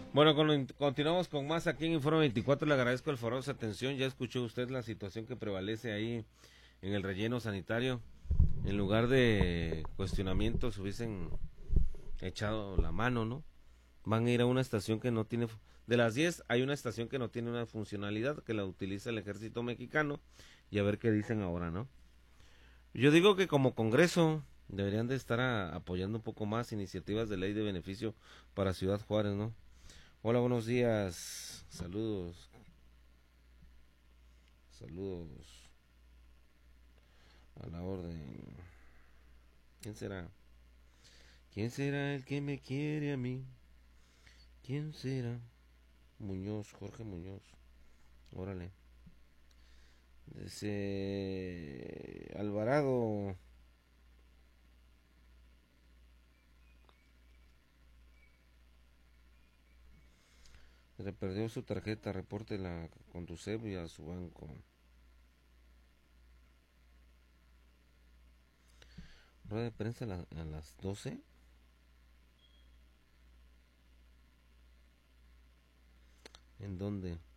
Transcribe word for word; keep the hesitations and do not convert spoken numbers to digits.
Bueno, con- continuamos con más aquí en Informe veinticuatro. Le agradezco el favor de su atención. Ya escuchó usted la situación que prevalece ahí en el relleno sanitario. En lugar de cuestionamientos hubiesen echado la mano, ¿no? Van a ir a una estación que no tiene... De las diez hay una estación que no tiene una funcionalidad, que la utiliza el ejército mexicano, y a ver qué dicen ahora, ¿no? Yo digo que como Congreso deberían de estar a- apoyando un poco más iniciativas de ley de beneficio para Ciudad Juárez, ¿no? Hola, buenos días. Saludos, saludos a la orden. ¿Quién será? ¿Quién será el que me quiere a mí? ¿Quién será? Muñoz, Jorge Muñoz. Órale. Ese Alvarado. Se le perdió su tarjeta, repórtela con tu C E B y a su banco. Rueda de prensa a, la- a las doce. ¿En dónde?